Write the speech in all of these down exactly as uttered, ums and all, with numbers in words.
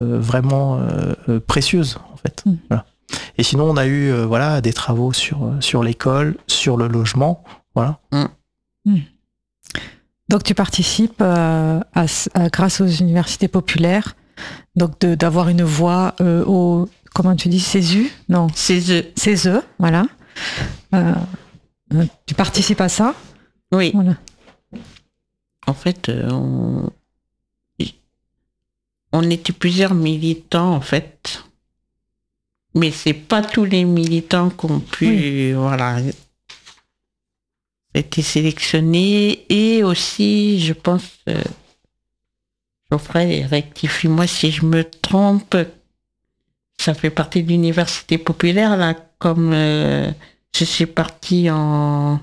euh, vraiment euh, précieuses en fait. Mmh. Voilà. Et sinon, on a eu euh, voilà des travaux sur sur l'école, sur le logement, voilà. Mmh. Mmh. Donc tu participes euh, à, à, grâce aux universités populaires, donc de, d'avoir une voix euh, au comment tu dis CESU non CESE CESE voilà. Euh, tu participes à ça? Oui. Voilà. En fait, on... on était plusieurs militants, en fait. Mais c'est pas tous les militants qui ont pu, oui. voilà, été sélectionnés. Et aussi, je pense, euh, Geoffrey, rectifie-moi si je me trompe, ça fait partie de l'université populaire, là, comme euh, je suis partie en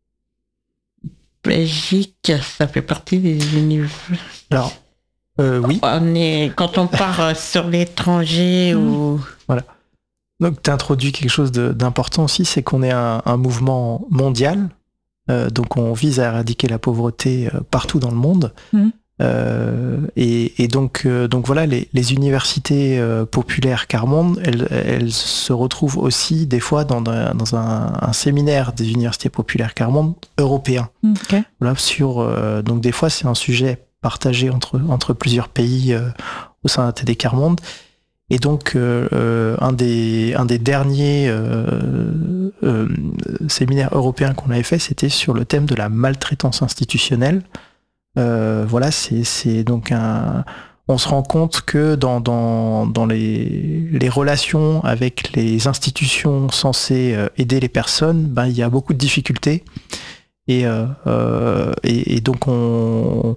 Belgique, ça fait partie des universités. Alors, euh, oui. On est, quand on part sur l'étranger mmh. ou... Voilà. Donc, tu as introduit quelque chose de, d'important aussi, c'est qu'on est un, un mouvement mondial. Euh, donc, on vise à éradiquer la pauvreté euh, partout dans le monde. Mmh. Euh, et, et donc, euh, donc, voilà, les, les universités euh, populaires Carmonde, elles, elles se retrouvent aussi des fois dans, dans un, un séminaire des universités populaires Carmonde européens. Okay. Voilà, sur, euh, donc, des fois, c'est un sujet partagé entre, entre plusieurs pays euh, au sein de T D Carmonde. Et donc, euh, un, des, un des derniers euh, euh, séminaires européens qu'on avait fait, c'était sur le thème de la maltraitance institutionnelle. Euh, voilà, c'est, c'est donc un... On se rend compte que dans, dans, dans les, les relations avec les institutions censées aider les personnes, ben, il y a beaucoup de difficultés. Et, euh, et, et donc, on,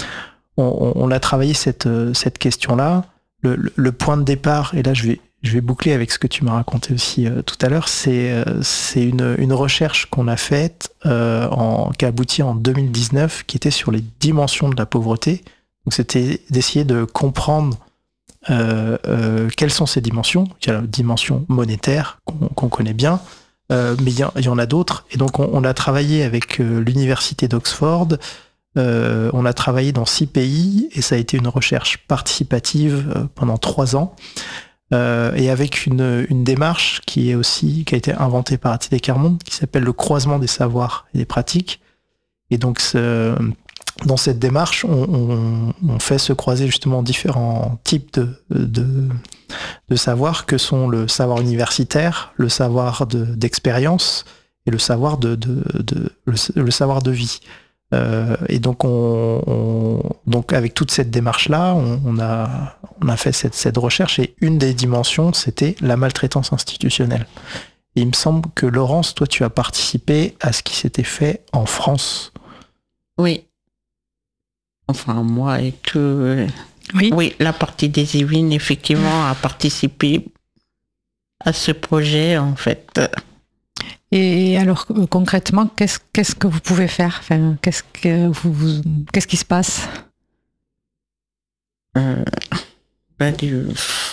on, on a travaillé cette, cette question-là. Le, le, le point de départ, et là je vais, je vais boucler avec ce que tu m'as raconté aussi euh, tout à l'heure, c'est, euh, c'est une, une recherche qu'on a faite, euh, en, qui a abouti en deux mille dix-neuf, qui était sur les dimensions de la pauvreté. Donc c'était d'essayer de comprendre euh, euh, quelles sont ces dimensions. Il y a la dimension monétaire qu'on, qu'on connaît bien, euh, mais il y, il y en a d'autres. Et donc on, on a travaillé avec euh, l'université d'Oxford. Euh, on a travaillé dans six pays et ça a été une recherche participative euh, pendant trois ans euh, et avec une, une démarche qui est aussi qui a été inventée par T D Carmonde qui s'appelle le croisement des savoirs et des pratiques. Et donc ce, dans cette démarche, on, on, on fait se croiser justement différents types de, de, de savoirs que sont le savoir universitaire, le savoir de, d'expérience et le savoir de, de, de le, le savoir de vie. Euh, et donc, on, on, donc avec toute cette démarche-là, on, on, a, on a fait cette, cette recherche et une des dimensions, c'était la maltraitance institutionnelle. Et il me semble que Laurence, toi, tu as participé à ce qui s'était fait en France. Oui. Enfin, moi et tout. Oui. Oui, la partie des Yvelines, effectivement, a participé à ce projet, en fait. Et alors euh, concrètement, qu'est-ce, qu'est-ce que vous pouvez faire, enfin, qu'est-ce, que vous, vous, qu'est-ce qui se passe euh, ben, du...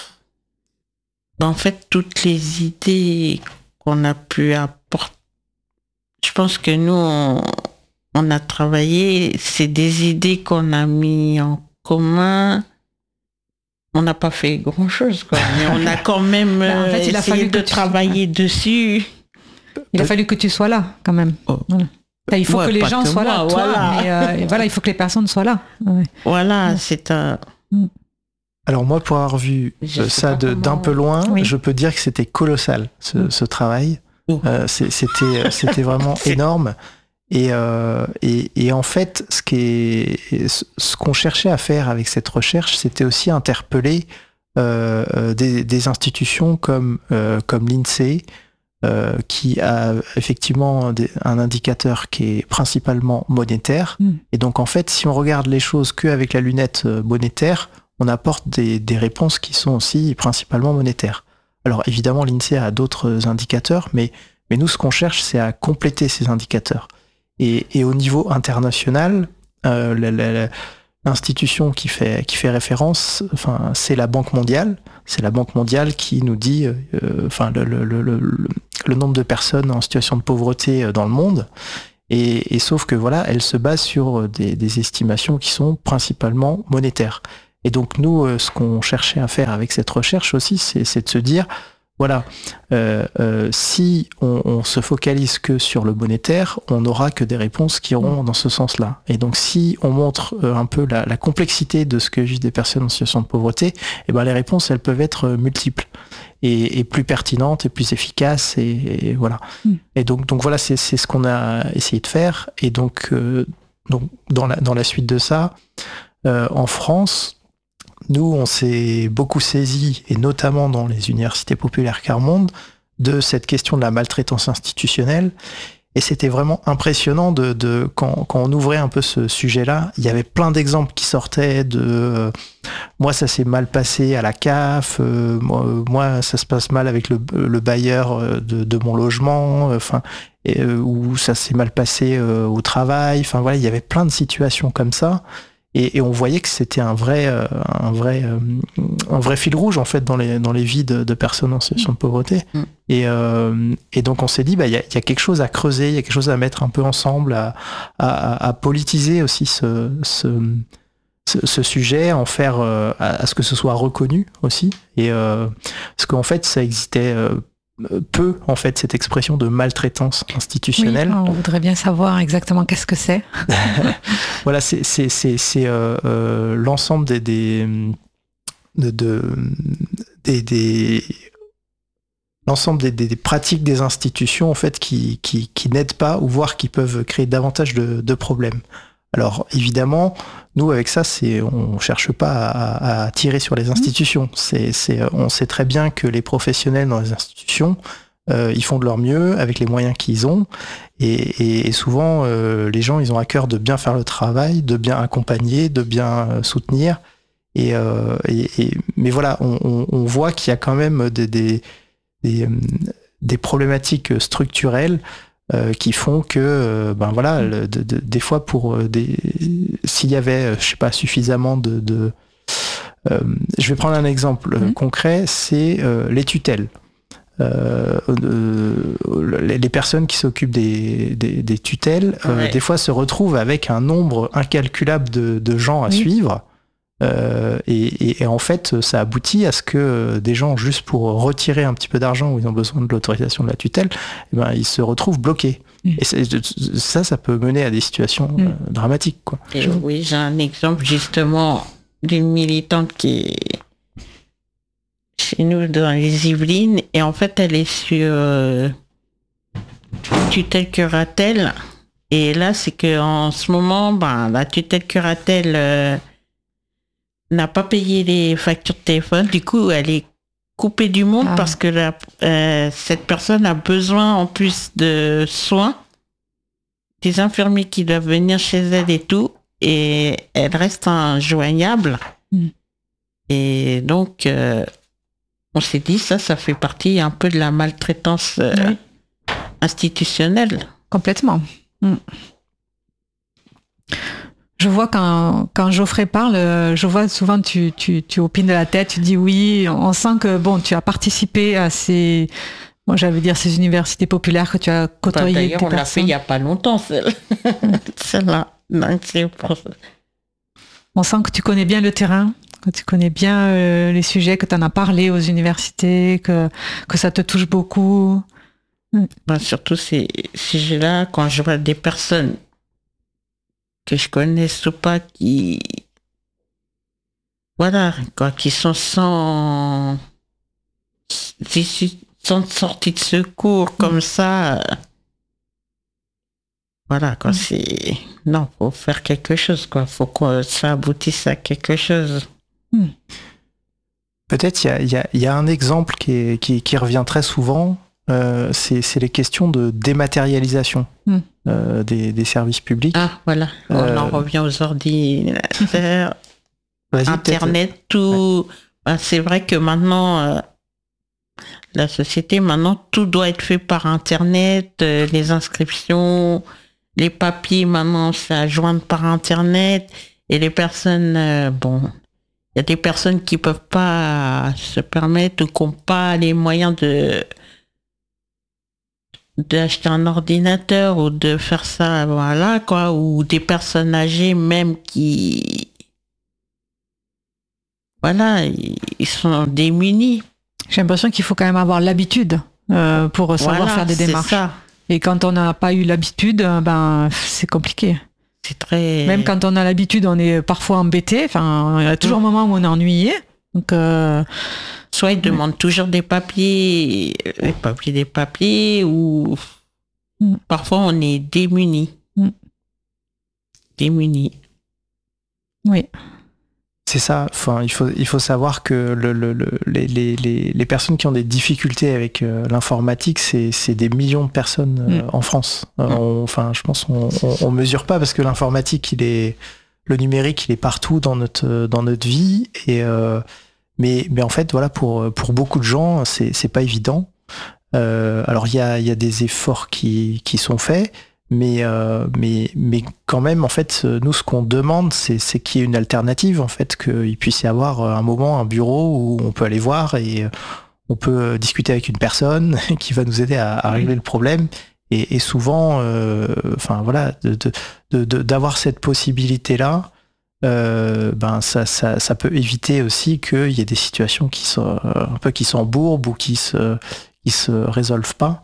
En fait, toutes les idées qu'on a pu apporter, je pense que nous, on, on a travaillé, c'est des idées qu'on a mis en commun. On n'a pas fait grand-chose, quoi, mais on a quand même ben, en fait, il a essayé fallu de travailler tu... dessus. Il a fallu que tu sois là, quand même. Oh. Voilà. Il faut ouais, que les gens que soient moi, là, toi, voilà. Mais euh, voilà, il faut que les personnes soient là. Ouais. Voilà, ouais. C'est un... Alors moi, pour avoir vu euh, ça de, comment... d'un peu loin, oui. Je peux dire que c'était colossal, ce, ce travail. Oh. Euh, c'est, c'était, c'était vraiment c'est... énorme. Et, euh, et, et en fait, ce, qui est, ce qu'on cherchait à faire avec cette recherche, c'était aussi interpeller euh, des, des institutions comme, euh, comme l'INSEE, Euh, qui a effectivement des, un indicateur qui est principalement monétaire. Mmh. Et donc, en fait, si on regarde les choses qu'avec la lunette monétaire, on apporte des, des réponses qui sont aussi principalement monétaires. Alors, évidemment, l'INSEE a d'autres indicateurs, mais, mais nous, ce qu'on cherche, c'est à compléter ces indicateurs. Et, et au niveau international, euh, la, la, l'institution qui fait, qui fait référence, enfin, c'est la Banque mondiale. C'est la Banque mondiale qui nous dit euh, enfin, le, le, le, le, le nombre de personnes en situation de pauvreté dans le monde. Et, et sauf que voilà, elle se base sur des, des estimations qui sont principalement monétaires. Et donc nous, euh, ce qu'on cherchait à faire avec cette recherche aussi, c'est, c'est de se dire, voilà, euh, euh, si on, on se focalise que sur le monétaire, on n'aura que des réponses qui iront dans ce sens-là. Et donc si on montre euh, un peu la, la complexité de ce que vivent des personnes en situation de pauvreté, eh ben les réponses, elles peuvent être multiples et, et plus pertinentes et plus efficaces. Et, et voilà. Mm. Et donc, donc voilà, c'est, c'est ce qu'on a essayé de faire. Et donc, euh, donc dans, la, dans la suite de ça, euh, en France, nous, on s'est beaucoup saisi, et notamment dans les universités populaires quart monde, de cette question de la maltraitance institutionnelle. Et c'était vraiment impressionnant de, de quand, quand on ouvrait un peu ce sujet-là, il y avait plein d'exemples qui sortaient de euh, moi ça s'est mal passé à la C A F, euh, moi, moi ça se passe mal avec le, le bailleur de, de mon logement, enfin euh, ou ça s'est mal passé euh, au travail. Enfin voilà, il y avait plein de situations comme ça. Et, et on voyait que c'était un vrai, euh, un vrai, euh, un vrai fil rouge en fait dans les dans les vies de, de personnes en situation de pauvreté. Mm. Et, euh, et donc on s'est dit, bah il y a, y a quelque chose à creuser, il y a quelque chose à mettre un peu ensemble, à, à, à politiser aussi ce, ce, ce, ce sujet, en faire euh, à, à ce que ce soit reconnu aussi. Et euh, parce qu'en fait ça existait euh, peu en fait cette expression de maltraitance institutionnelle. Oui, on voudrait bien savoir exactement qu'est-ce que c'est. Voilà, c'est c'est c'est, c'est euh, euh, l'ensemble des des de, de, des, des l'ensemble des, des, des pratiques des institutions en fait qui qui qui n'aident pas ou voire qui peuvent créer davantage de, de problèmes. Alors évidemment, nous avec ça, c'est on cherche pas à, à tirer sur les institutions. C'est c'est on sait très bien que les professionnels dans les institutions, euh, ils font de leur mieux avec les moyens qu'ils ont, et, et, et souvent euh, les gens ils ont à cœur de bien faire le travail, de bien accompagner, de bien euh, soutenir. Et, euh, et, et mais voilà, on, on, on voit qu'il y a quand même des des, des, des problématiques structurelles. Euh, qui font que, euh, ben voilà, le, de, de, des fois pour euh, des, s'il y avait, je sais pas, suffisamment de, de euh, je vais prendre un exemple mmh. concret, c'est euh, les tutelles. Euh, euh, les, les personnes qui s'occupent des, des, des tutelles, euh, ouais. des fois se retrouvent avec un nombre incalculable de, de gens à oui. suivre. Euh, et, et, et en fait, ça aboutit à ce que des gens, juste pour retirer un petit peu d'argent où ils ont besoin de l'autorisation de la tutelle, eh ben, ils se retrouvent bloqués. Mmh. Et ça, ça peut mener à des situations mmh. euh, dramatiques, quoi. Et Je... Oui, j'ai un exemple justement d'une militante qui est chez nous dans les Yvelines, et en fait, elle est sur euh, tutelle curatelle. Et là, c'est qu'en ce moment, ben, la tutelle curatelle euh, n'a pas payé les factures de téléphone, du coup elle est coupée du monde ah. parce que la, euh, cette personne a besoin en plus de soins, des infirmiers qui doivent venir chez elle et tout, et elle reste injoignable. Mm. Et donc euh, on s'est dit ça, ça fait partie un peu de la maltraitance euh, oui. institutionnelle. Complètement. Mm. Je vois quand, quand Geoffrey parle, je vois souvent tu, tu, tu opines de la tête, tu dis oui, on sent que bon, tu as participé à ces, moi j'allais dire ces universités populaires que tu as côtoyées. Bah, d'ailleurs, on l'a fait il n'y a pas longtemps, celle, celle-là. Donc, c'est pour... On sent que tu connais bien le terrain, que tu connais bien euh, les sujets, que tu en as parlé aux universités, que, que ça te touche beaucoup. Bah, surtout ces sujets-là, quand je vois des personnes que je connaisse ou pas, qui voilà quoi, qui sont sans sans sortie de secours comme mmh. ça, voilà quoi, mmh. c'est non, faut faire quelque chose quoi, faut que ça aboutisse à quelque chose. Mmh. Peut-être il y a, y, a, y a un exemple qui, est, qui, qui revient très souvent. Euh, c'est, c'est les questions de dématérialisation mmh. euh, des, des services publics. Ah, voilà, on euh, en revient aux ordinateurs, Internet, peut-être. tout. Ouais. Ben, c'est vrai que maintenant, euh, la société, maintenant, tout doit être fait par Internet, euh, les inscriptions, les papiers, maintenant, c'est à joindre par Internet, et les personnes, euh, bon, il y a des personnes qui peuvent pas se permettre ou qui n'ont pas les moyens de d'acheter un ordinateur ou de faire ça, voilà quoi, ou des personnes âgées même qui voilà, ils sont démunis. J'ai l'impression qu'il faut quand même avoir l'habitude euh, pour savoir Voilà, faire des c'est démarches. ça. Et quand on n'a pas eu l'habitude, ben c'est compliqué. C'est très... Même quand on a l'habitude, on est parfois embêté. Enfin, il y a toujours un moment où on est ennuyé. Donc, euh, soit ils demandent toujours des papiers, des papiers, des papiers, ou Mm. parfois on est démunis. Mm. Démunis. oui. C'est ça. Enfin, il faut, il faut savoir que le, le, le, les, les, les personnes qui ont des difficultés avec euh, l'informatique, c'est, c'est des millions de personnes euh, Mm. en France. Euh, Mm. on, enfin, je pense qu'on on, on mesure pas parce que l'informatique, il est, le numérique, il est partout dans notre, dans notre vie. Et euh, mais, mais en fait, voilà, pour, pour beaucoup de gens, c'est, c'est pas évident. Euh, alors, il y a, il y a des efforts qui, qui sont faits. Mais, euh, mais, mais quand même, en fait, nous, ce qu'on demande, c'est, c'est qu'il y ait une alternative, en fait, qu'il puisse y avoir un moment, un bureau où on peut aller voir et on peut discuter avec une personne qui va nous aider à, à régler le problème. Et, et souvent, euh, enfin voilà, de, de, de, d'avoir cette possibilité-là, euh, ben ça, ça, ça peut éviter aussi qu'il y ait des situations qui sont un peu qui s'embourbent ou qui se, qui se résolvent pas.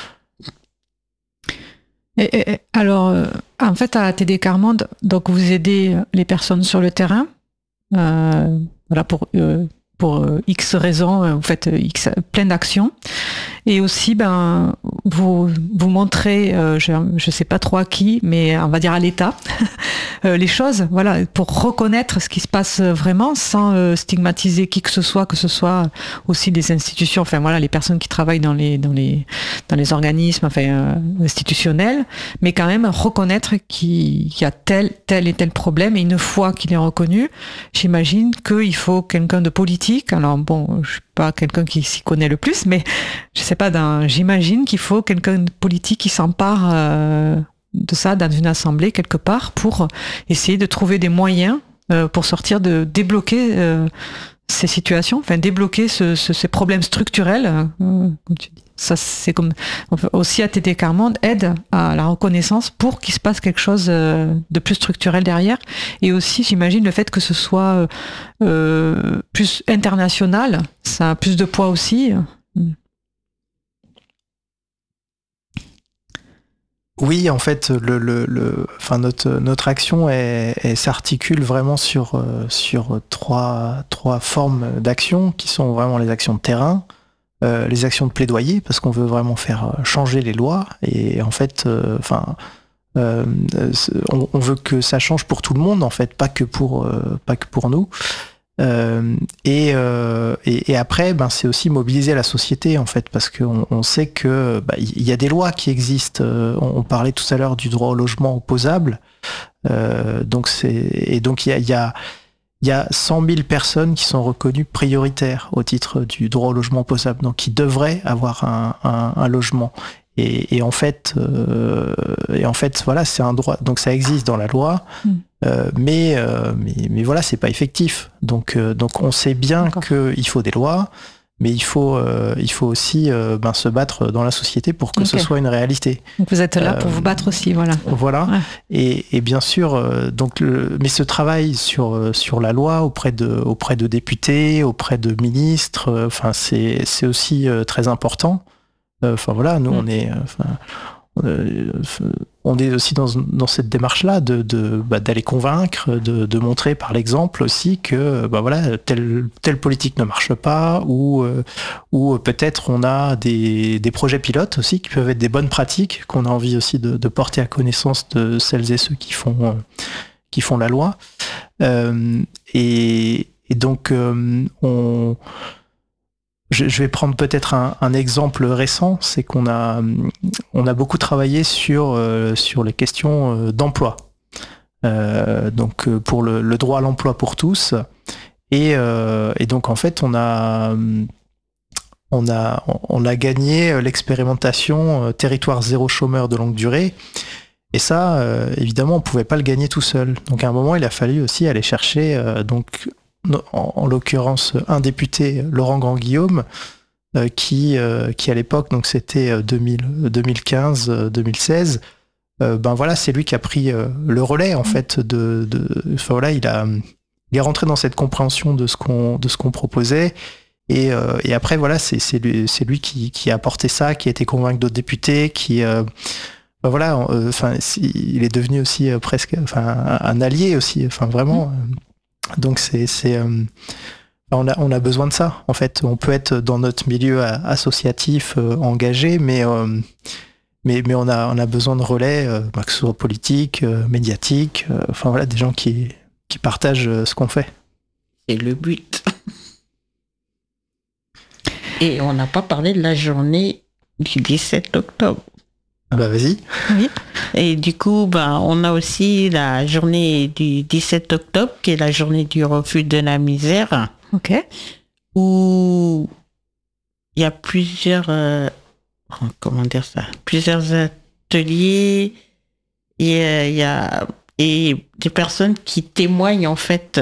Et, et, alors, euh, en fait, à T D Carmonde, donc vous aidez les personnes sur le terrain, euh, voilà, pour, euh, pour euh, X raisons, vous faites X, plein d'actions. Et aussi, ben, vous, vous montrez, euh, je ne sais pas trop à qui, mais on va dire à l'État, euh, les choses, voilà, pour reconnaître ce qui se passe vraiment sans euh, stigmatiser qui que ce soit, que ce soit aussi les institutions, enfin voilà, les personnes qui travaillent dans les, dans les, dans les organismes, enfin, euh, institutionnels, mais quand même reconnaître qu'il, qu'il y a tel, tel et tel problème. Et une fois qu'il est reconnu, j'imagine qu'il faut quelqu'un de politique. Alors bon, je ne suis pas quelqu'un qui s'y connaît le plus, mais je sais pas, dans, j'imagine qu'il faut quelqu'un de politique qui s'empare euh, de ça dans une assemblée quelque part pour essayer de trouver des moyens euh, pour sortir de débloquer euh, ces situations, enfin débloquer ce, ce, ces problèmes structurels, euh, comme tu dis. Ça, c'est comme aussi à T D Carmonde aide à la reconnaissance pour qu'il se passe quelque chose de plus structurel derrière, et aussi j'imagine le fait que ce soit euh, plus international, ça a plus de poids aussi. Oui, en fait, le, le, le, enfin notre, notre action est, est, s'articule vraiment sur, euh, sur trois, trois formes d'action qui sont vraiment les actions de terrain, euh, les actions de plaidoyer, parce qu'on veut vraiment faire changer les lois, et en fait, euh, enfin, euh, on, on veut que ça change pour tout le monde, en fait, pas que pour, euh, pas que pour nous. Euh, et, euh, et, et après, ben, c'est aussi mobiliser la société, en fait, parce qu'on on sait que bah, y a des lois qui existent. On, on parlait tout à l'heure du droit au logement opposable. Euh, donc c'est, et donc il y a, y, a, y a cent mille personnes qui sont reconnues prioritaires au titre du droit au logement opposable, donc qui devraient avoir un, un, un logement. Et, et en fait, euh, et en fait, voilà, c'est un droit. Donc ça existe dans la loi. Mmh. Euh, mais, euh, mais, mais voilà, c'est pas effectif. Donc, euh, donc on sait bien D'accord. qu'il faut des lois, mais il faut, euh, il faut aussi euh, ben, se battre dans la société pour que okay. ce soit une réalité. Donc vous êtes là euh, pour vous battre aussi, voilà. Voilà. Ouais. Et, et bien sûr, euh, donc, le, mais ce travail sur, sur la loi auprès de, auprès de députés, auprès de ministres, enfin, c'est, c'est aussi euh, très important. Enfin voilà, nous mm. on est. Enfin, Euh, on est aussi dans, dans cette démarche-là de, de, bah, d'aller convaincre, de, de montrer par l'exemple aussi que bah, voilà, telle, telle politique ne marche pas, ou, euh, ou peut-être on a des, des projets pilotes aussi qui peuvent être des bonnes pratiques qu'on a envie aussi de, de porter à connaissance de celles et ceux qui font, euh, qui font la loi. Euh, et, et donc euh, on... Je vais prendre peut-être un, un exemple récent, c'est qu'on a, on a beaucoup travaillé sur, euh, sur les questions euh, d'emploi. Euh, donc pour le, le droit à l'emploi pour tous. Et, euh, et donc en fait, on a, on a, on a gagné l'expérimentation territoire zéro chômeur de longue durée. Et ça, euh, évidemment, on ne pouvait pas le gagner tout seul. Donc à un moment, il a fallu aussi aller chercher... Euh, donc, En, en l'occurrence un député, Laurent Grand-Guillaume, euh, qui, euh, qui à l'époque, donc c'était deux mille, deux mille quinze deux mille seize, euh, ben voilà, c'est lui qui a pris euh, le relais en fait de, de enfin voilà, il a, il est rentré dans cette compréhension de ce qu'on, de ce qu'on proposait. Et, euh, et après, voilà, c'est, c'est lui, c'est lui qui, qui a apporté ça, qui a été convaincu d'autres députés, qui, euh, ben voilà, enfin, euh, il est devenu aussi euh, presque, enfin, un, un allié aussi, enfin, vraiment. Mmh. Donc, c'est, c'est, euh, on a, on a besoin de ça. En fait, on peut être dans notre milieu associatif euh, engagé, mais, euh, mais, mais on a, on a besoin de relais, euh, ben, que ce soit politique, euh, médiatique, euh, enfin voilà, des gens qui, qui partagent euh, ce qu'on fait. C'est le but. Et on n'a pas parlé de la journée du dix-sept octobre. Ah bah vas-y. Oui. Et du coup, bah, on a aussi la journée du dix-sept octobre, qui est la journée du refus de la misère. Ok. Où il y a plusieurs, euh, comment dire ça, plusieurs ateliers. Et euh, il y a et des personnes qui témoignent en fait.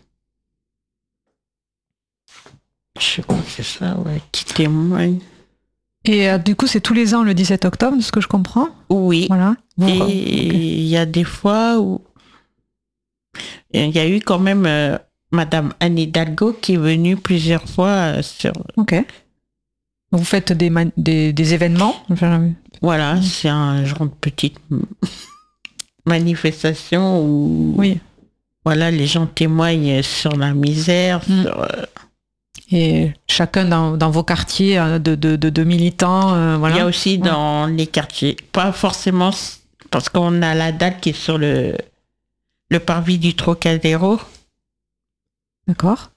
Je sais pas, c'est ça, ouais, qui témoignent. Et euh, du coup, c'est tous les ans le dix-sept octobre, de ce que je comprends. Oui. Voilà. Bon, et il okay. y a des fois où il y a eu quand même euh, Madame Anne Hidalgo qui est venue plusieurs fois euh, sur. Ok. Vous faites des, man- des, des événements. Voilà, mmh. C'est un genre de petite manifestation où. Oui. Voilà, les gens témoignent sur la misère, mmh. sur. Euh, Et chacun dans, dans vos quartiers de, de, de, de militants, euh, voilà. Il y a aussi ouais. dans les quartiers, pas forcément, parce qu'on a la dalle qui est sur le, le parvis du Trocadéro. D'accord.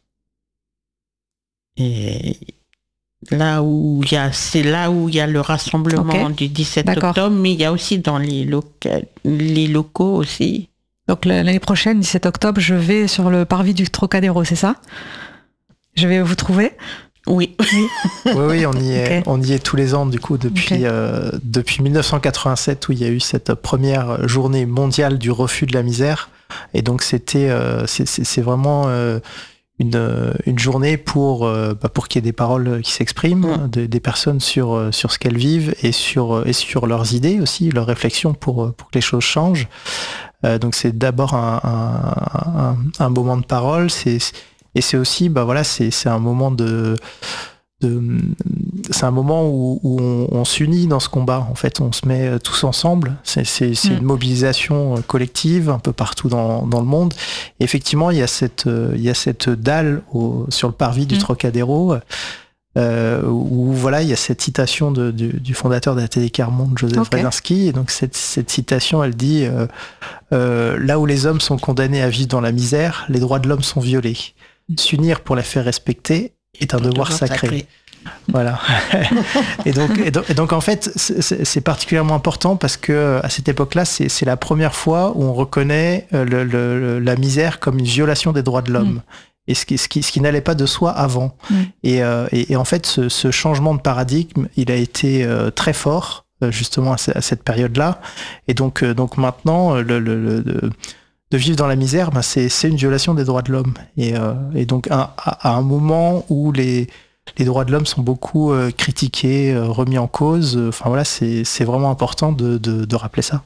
Et là où il y a, c'est là où il y a le rassemblement okay. du dix-sept D'accord. octobre, mais il y a aussi dans les, loca- les locaux aussi. Donc l'année prochaine, dix-sept octobre, je vais sur le parvis du Trocadéro, c'est ça ? Je vais vous trouver. Oui. Oui, oui, on y est, okay. on y est tous les ans du coup depuis okay. euh, depuis dix-neuf cent quatre-vingt-sept où il y a eu cette première journée mondiale du refus de la misère. Et donc c'était, euh, c'est, c'est, c'est vraiment euh, une une journée pour euh, bah, pour qu'il y ait des paroles qui s'expriment, mmh. de, des personnes sur sur ce qu'elles vivent et sur et sur leurs idées aussi, leurs réflexions pour pour que les choses changent. Euh, donc c'est d'abord un un, un, un moment de parole. C'est Et c'est aussi, bah voilà, c'est, c'est un moment de, de c'est un moment où, où on, on s'unit dans ce combat. En fait, on se met tous ensemble. C'est, c'est, c'est mmh. une mobilisation collective un peu partout dans, dans le monde. Et effectivement, il y a cette, il y a cette dalle au, sur le parvis du mmh. Trocadéro. Euh, où voilà, il y a cette citation de, du, du fondateur de la Télécarmonde, Joseph okay. Brzezinski, et donc cette, cette citation, elle dit euh, euh, là où les hommes sont condamnés à vivre dans la misère, les droits de l'homme sont violés. S'unir pour la faire respecter est un devoir, devoir sacré. sacré. Voilà. et, donc, et, donc, et donc en fait, c'est, c'est particulièrement important parce que à cette époque-là, c'est, c'est la première fois où on reconnaît le, le, la misère comme une violation des droits de l'homme. Mmh. Et ce qui, ce, qui, ce qui n'allait pas de soi avant. Mmh. Et, euh, et, et en fait, ce, ce changement de paradigme, il a été euh, très fort, euh, justement, à, c- à cette période-là. Et donc, euh, donc maintenant, le, le, le, le, de vivre dans la misère, ben c'est, c'est une violation des droits de l'homme. Et, euh, et donc, à, à un moment où les, les droits de l'homme sont beaucoup euh, critiqués, euh, remis en cause, enfin euh, voilà, c'est, c'est vraiment important de, de, de rappeler ça.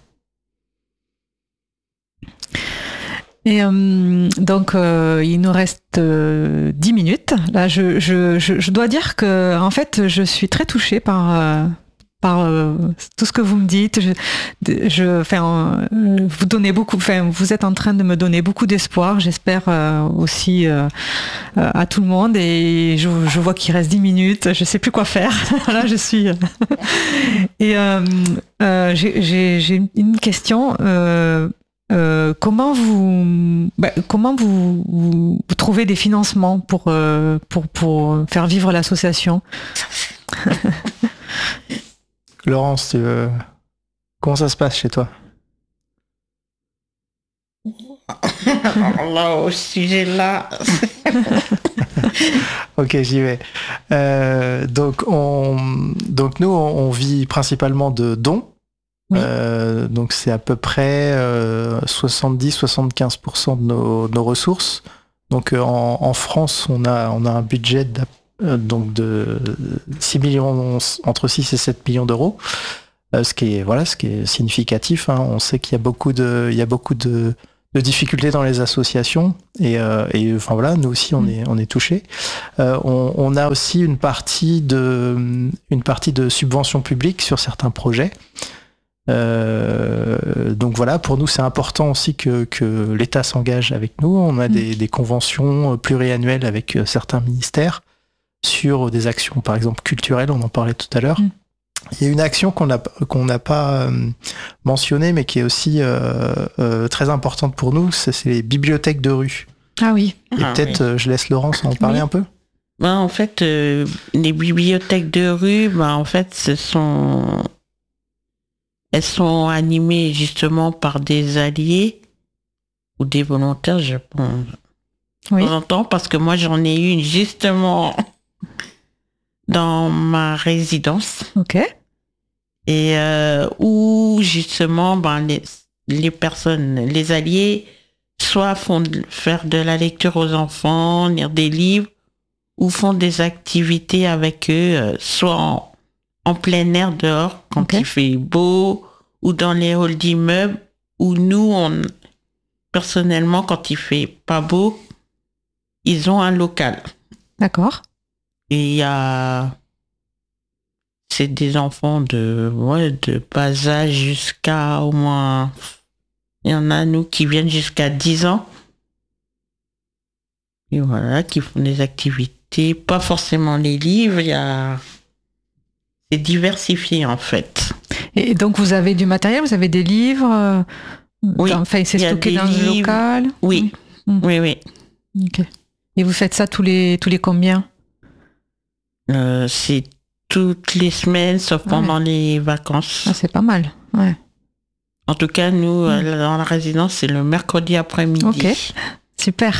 Et euh, donc, euh, il nous reste euh, dix minutes. Là, je, je, je, je dois dire que, en fait, je suis très touchée par, euh, par euh, tout ce que vous me dites. Je, je, enfin, euh, vous donnez beaucoup. Enfin, vous êtes en train de me donner beaucoup d'espoir. J'espère euh, aussi euh, euh, à tout le monde. Et je, je vois qu'il reste dix minutes. Je sais plus quoi faire. Là, je suis. Et euh, euh, j'ai, j'ai, j'ai une question. Euh, Euh, comment vous, bah, comment vous, vous, vous trouvez des financements pour, euh, pour, pour faire vivre l'association? Laurence, tu veux... comment ça se passe chez toi? Là, au sujet là. Ok, j'y vais. Euh, donc, on, donc nous, on, on vit principalement de dons. Oui. Euh, donc c'est à peu près euh, soixante-dix à soixante-quinze pour cent de nos, nos ressources. Donc euh, en, en France, on a, on a un budget euh, donc de six millions, entre six et sept millions d'euros, euh, ce qui est voilà, ce qui est significatif. Hein. On sait qu'il y a beaucoup de, il y a beaucoup de, de difficultés dans les associations et, euh, et enfin voilà, nous aussi on est on est touchés. Euh, on, on a aussi une partie de une partie de subventions publiques sur certains projets. Euh, donc voilà, pour nous c'est important aussi que, que l'État s'engage avec nous. On a mmh. des, des conventions pluriannuelles avec certains ministères sur des actions, par exemple culturelles, on en parlait tout à l'heure. Mmh. Il y a une action qu'on n'a qu'on n'a pas euh, mentionnée, mais qui est aussi euh, euh, très importante pour nous, c'est, c'est les bibliothèques de rue. Ah oui. Et ah, peut-être, oui. euh, je laisse Laurence en parler oui. un peu. Ben, en fait, euh, les bibliothèques de rue, ben, en fait, ce sont... elles sont animées justement par des alliés ou des volontaires, je pense. Oui. De temps en temps, parce que moi, j'en ai une justement... dans ma résidence. Ok. Et euh, où justement ben, les, les personnes, les alliés, soit font de, faire de la lecture aux enfants, lire des livres, ou font des activités avec eux, euh, soit en, en plein air dehors, quand okay. il fait beau, ou dans les halls d'immeubles, où nous, on, personnellement, quand il fait pas beau, ils ont un local. D'accord. Et il y a... c'est des enfants de, ouais, de bas âge jusqu'à au moins... il y en a, nous, qui viennent jusqu'à dix ans. Et voilà, qui font des activités. Pas forcément les livres, il y a... c'est diversifié, en fait. Et donc, vous avez du matériel, vous avez des livres oui, enfin, c'est stocké dans livres. Le local. Oui, mmh. oui, oui. Okay. Et vous faites ça tous les, tous les combien euh, C'est toutes les semaines, sauf ouais. pendant les vacances. Ah, c'est pas mal, ouais. En tout cas, nous, mmh. dans la résidence, c'est le mercredi après-midi. Ok, super.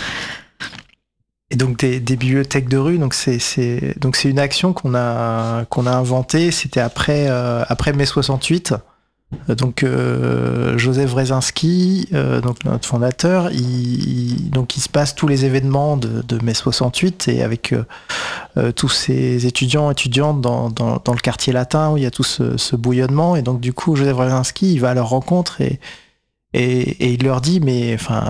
Et donc des, des bibliothèques de rue, donc c'est, c'est, donc c'est une action qu'on a, qu'on a inventée, c'était après, euh, après mai soixante-huit. Donc euh, Joseph Wrezinski, euh, donc notre fondateur, il, il, donc il se passe tous les événements de, de mai soixante-huit et avec euh, euh, tous ces étudiants étudiantes dans, dans, dans le quartier latin où il y a tout ce, ce bouillonnement, et donc du coup Joseph Wrezinski il va à leur rencontre et Et, et il leur dit mais enfin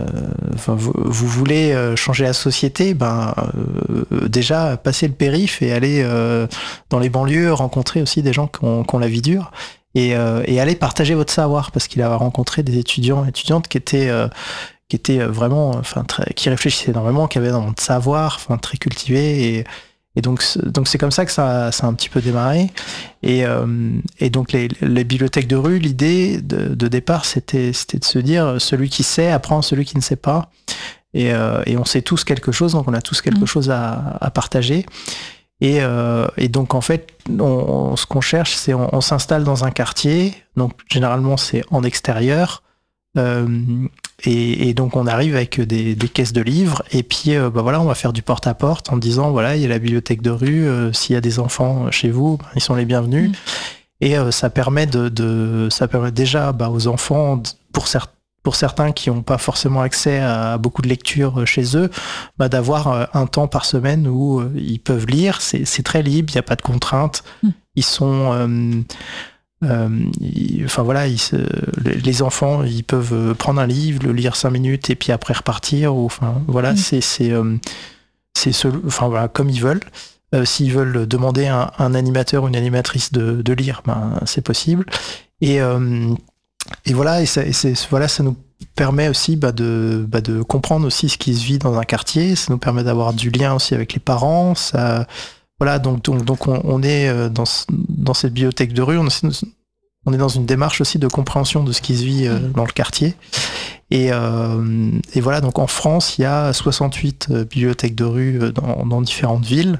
euh, vous, vous voulez changer la société, ben euh, déjà passez le périph et allez euh, dans les banlieues rencontrer aussi des gens qui ont, qui ont la vie dure et, euh, et allez partager votre savoir, parce qu'il a rencontré des étudiants et étudiantes qui étaient euh, qui étaient vraiment enfin très, qui réfléchissaient énormément, qui avaient énormément de savoir, enfin très cultivés, et Et donc, donc c'est comme ça que ça, ça a un petit peu démarré. Et, euh, et donc les, les bibliothèques de rue, l'idée de, de départ, c'était, c'était de se dire, celui qui sait apprend celui qui ne sait pas. Et, euh, et on sait tous quelque chose, donc on a tous quelque mmh. chose à, à partager. Et, euh, et donc en fait, on, on, ce qu'on cherche, c'est on, on s'installe dans un quartier. Donc généralement, c'est en extérieur. Euh, et, et donc on arrive avec des, des caisses de livres, et puis euh, bah voilà, on va faire du porte-à-porte en disant voilà, il y a la bibliothèque de rue, euh, s'il y a des enfants chez vous, bah, ils sont les bienvenus. Mmh. Et euh, ça permet de, de ça permet déjà bah, aux enfants, pour certains pour certains qui n'ont pas forcément accès à beaucoup de lecture chez eux, bah, d'avoir un temps par semaine où ils peuvent lire. C'est, c'est très libre, il n'y a pas de contraintes. Mmh. Ils sont euh, Euh, il, enfin voilà, il se, les enfants, ils peuvent prendre un livre, le lire cinq minutes et puis après repartir. Ou, enfin voilà, mmh. c'est c'est euh, c'est ce, enfin voilà, comme ils veulent. Euh, s'ils veulent demander à un, un animateur ou une animatrice de, de lire, ben c'est possible. Et euh, et voilà, et, ça, et c'est voilà, ça nous permet aussi bah, de bah, de comprendre aussi ce qui se vit dans un quartier. Ça nous permet d'avoir du lien aussi avec les parents. Ça Voilà, donc, donc, donc on, on est dans, dans cette bibliothèque de rue, on est, on est dans une démarche aussi de compréhension de ce qui se vit euh, dans le quartier. Et, euh, et voilà, donc en France, il y a soixante-huit bibliothèques de rue dans, dans différentes villes.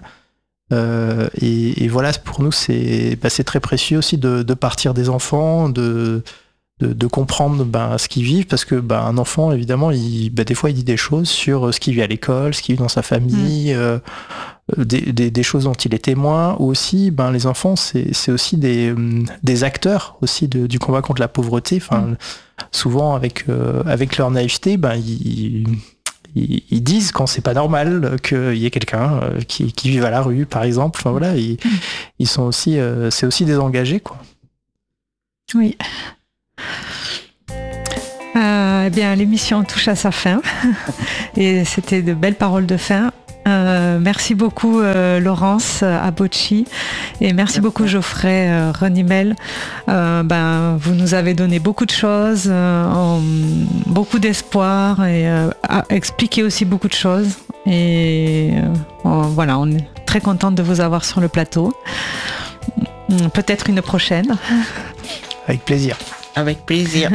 Euh, et, et voilà, pour nous, c'est, bah, c'est très précieux aussi de, de partir des enfants, de, de, de comprendre bah, ce qu'ils vivent, parce que bah, un enfant, évidemment, il, bah, des fois, il dit des choses sur ce qu'il vit à l'école, ce qu'il vit dans sa famille, mmh. euh, Des, des, des choses dont il est témoin, ou aussi ben, les enfants c'est, c'est aussi des, des acteurs aussi de, du combat contre la pauvreté. Enfin, mmh. souvent avec, euh, avec leur naïveté, ben, ils, ils, ils disent quand c'est pas normal qu'il y ait quelqu'un qui, qui vive à la rue par exemple. Enfin, voilà, ils, mmh. ils sont aussi, euh, c'est aussi des engagés, quoi. Oui. Euh, Eh bien, l'émission touche à sa fin et c'était de belles paroles de fin. Euh, merci beaucoup euh, Laurence Abocci et merci, merci beaucoup Geoffrey euh, Renimel. Euh, ben, vous nous avez donné beaucoup de choses, euh, en, beaucoup d'espoir et euh, expliqué aussi beaucoup de choses. Et euh, voilà, on est très contente de vous avoir sur le plateau. Peut-être une prochaine. Avec plaisir. Avec plaisir.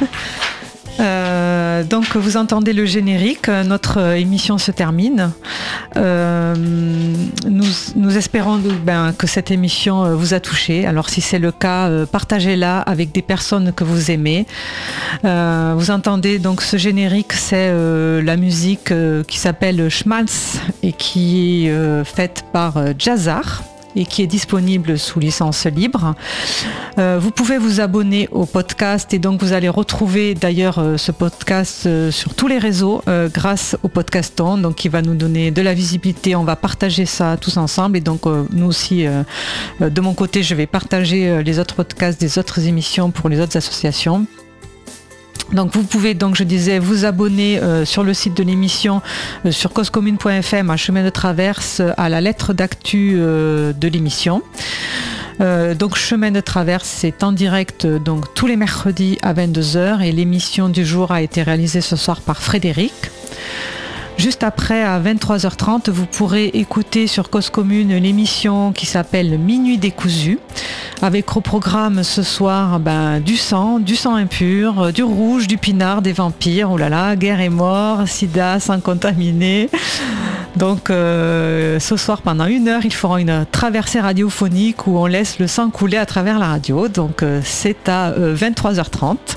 Euh, donc vous entendez le générique, notre émission se termine. Euh, nous, nous espérons ben, que cette émission vous a touché. Alors si c'est le cas, euh, partagez-la avec des personnes que vous aimez. Euh, vous entendez donc ce générique, c'est euh, la musique euh, qui s'appelle Schmalz et qui est euh, faite par euh, Jazzar et qui est disponible sous licence libre. Euh, vous pouvez vous abonner au podcast et donc vous allez retrouver d'ailleurs euh, ce podcast euh, sur tous les réseaux euh, grâce au podcaston, donc qui va nous donner de la visibilité. On va partager ça tous ensemble et donc euh, nous aussi, euh, de mon côté, je vais partager euh, les autres podcasts des autres émissions pour les autres associations. Donc vous pouvez, donc je disais, vous abonner euh, sur le site de l'émission euh, sur cause commune point f m à chemin de traverse à la lettre d'actu euh, de l'émission. Euh, donc chemin de traverse, c'est en direct donc tous les mercredis à vingt-deux heures et l'émission du jour a été réalisée ce soir par Frédéric. Juste après, à vingt-trois heures trente, vous pourrez écouter sur Cause Commune l'émission qui s'appelle Minuit décousu, avec au programme ce soir ben, du sang, du sang impur, du rouge, du pinard, des vampires, oh là là, guerre et mort, sida, sang contaminé. Donc euh, ce soir, pendant une heure, ils feront une traversée radiophonique où on laisse le sang couler à travers la radio. Donc euh, c'est à euh, vingt-trois heures trente.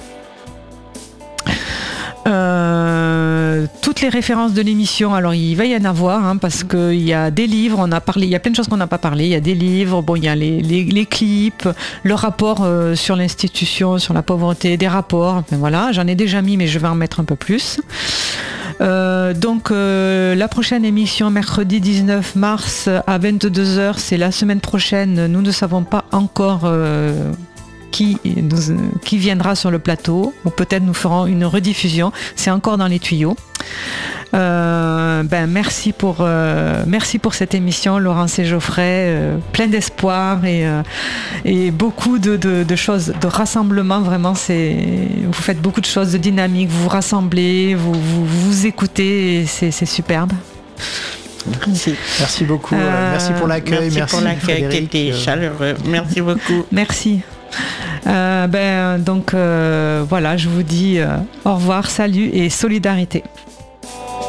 Euh, toutes les références de l'émission, alors il va y en avoir hein, parce qu'il y a des livres, on a parlé, il y a plein de choses qu'on n'a pas parlé, il y a des livres, bon il y a les, les, les clips, le rapport euh, sur l'institution, sur la pauvreté, des rapports, enfin, voilà, j'en ai déjà mis mais je vais en mettre un peu plus. Euh, donc euh, la prochaine émission mercredi dix-neuf mars à vingt-deux heures, c'est la semaine prochaine, nous ne savons pas encore euh, Qui, nous, qui viendra sur le plateau, ou peut-être nous ferons une rediffusion, c'est encore dans les tuyaux. Euh, ben merci pour euh, merci pour cette émission, Laurence et Geoffrey, euh, plein d'espoir et, euh, et beaucoup de, de, de choses, de rassemblement. Vraiment, c'est vous faites beaucoup de choses de dynamique, vous vous rassemblez, vous vous, vous écoutez, et c'est, c'est superbe. Merci. Merci beaucoup. Euh, merci pour l'accueil. Merci, merci pour l'accueil qui était chaleureux. Merci beaucoup. Merci. Euh, ben, donc euh, voilà, je vous dis euh, au revoir, salut et solidarité.